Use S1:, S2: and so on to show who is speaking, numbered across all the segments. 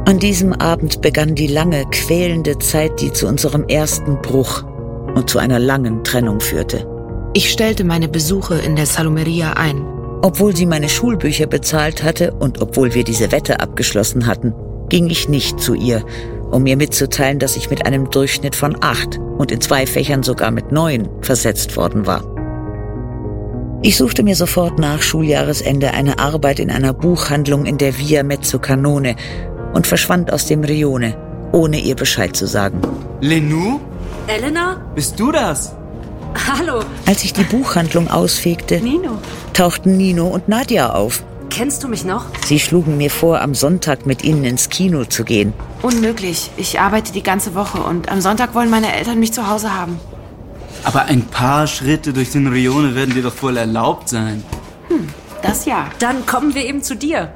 S1: An diesem Abend begann die lange, quälende Zeit, die zu unserem ersten Bruch und zu einer langen Trennung führte.
S2: Ich stellte meine Besuche in der Salumeria ein.
S1: Obwohl sie meine Schulbücher bezahlt hatte und obwohl wir diese Wette abgeschlossen hatten, ging ich nicht zu ihr, um ihr mitzuteilen, dass ich mit einem Durchschnitt von 8 und in 2 Fächern sogar mit 9 versetzt worden war. Ich suchte mir sofort nach Schuljahresende eine Arbeit in einer Buchhandlung in der Via Mezzocanone und verschwand aus dem Rione, ohne ihr Bescheid zu sagen.
S3: Lenou?
S4: Elena?
S3: Bist du das?
S4: Hallo.
S1: Als ich die Buchhandlung ausfegte,
S4: Nino.
S1: tauchten Nino und Nadja auf.
S4: Kennst du mich noch?
S1: Sie schlugen mir vor, am Sonntag mit ihnen ins Kino zu gehen.
S2: Unmöglich. Ich arbeite die ganze Woche und am Sonntag wollen meine Eltern mich zu Hause haben.
S3: Aber ein paar Schritte durch den Rione werden dir doch wohl erlaubt sein.
S2: Das ja.
S4: Dann kommen wir eben zu dir.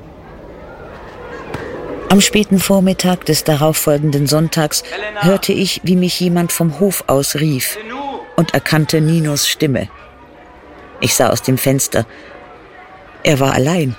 S1: Am späten Vormittag des darauffolgenden Sonntags hörte ich, wie mich jemand vom Hof aus rief und erkannte Ninos Stimme. Ich sah aus dem Fenster. Er war allein.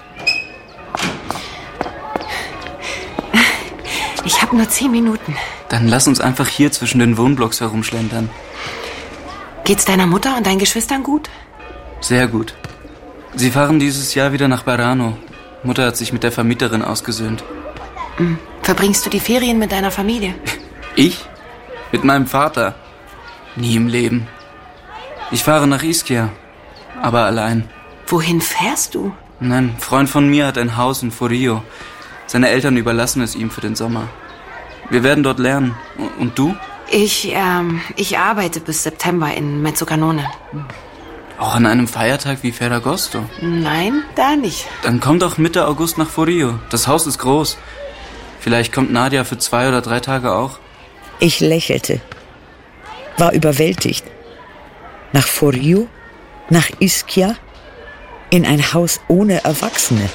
S2: Ich habe nur 10 Minuten.
S3: Dann lass uns einfach hier zwischen den Wohnblocks herumschlendern.
S2: Geht's deiner Mutter und deinen Geschwistern gut?
S3: Sehr gut. Sie fahren dieses Jahr wieder nach Barano. Mutter hat sich mit der Vermieterin ausgesöhnt.
S2: Verbringst du die Ferien mit deiner Familie?
S3: Ich? Mit meinem Vater? Nie im Leben. Ich fahre nach Ischia, aber allein.
S2: Wohin fährst du?
S3: Nein, ein Freund von mir hat ein Haus in Forio. Seine Eltern überlassen es ihm für den Sommer. Wir werden dort lernen. Und du?
S2: Ich arbeite bis September in Mezzocanone.
S3: Auch an einem Feiertag wie Ferragosto?
S2: Nein, da nicht.
S3: Dann komm doch Mitte August nach Forio. Das Haus ist groß. Vielleicht kommt Nadja für 2 oder 3 Tage auch.
S1: Ich lächelte, war überwältigt. Nach Forio? Nach Ischia? In ein Haus ohne Erwachsene?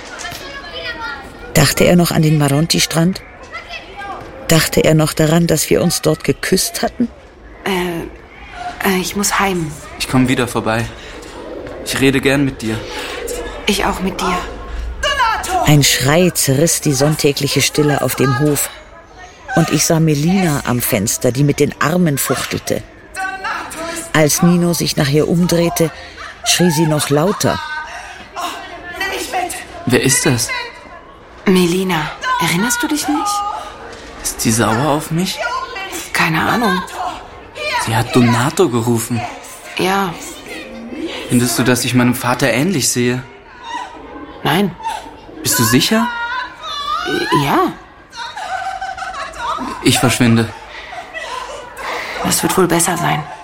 S1: Dachte er noch an den Maronti-Strand? Dachte er noch daran, dass wir uns dort geküsst hatten?
S2: Ich muss heim.
S3: Ich komme wieder vorbei. Ich rede gern mit dir.
S2: Ich auch mit dir.
S1: Ein Schrei zerriss die sonntägliche Stille auf dem Hof. Und ich sah Melina am Fenster, die mit den Armen fuchtelte. Als Nino sich nach ihr umdrehte, schrie sie noch lauter.
S3: Wer ist das?
S2: Melina, erinnerst du dich nicht?
S3: Ist sie sauer auf mich?
S2: Keine Ahnung.
S3: Sie hat Donato gerufen.
S2: Ja.
S3: Findest du, dass ich meinem Vater ähnlich sehe?
S2: Nein.
S3: Bist du sicher?
S2: Ja.
S3: Ich verschwinde.
S2: Das wird wohl besser sein.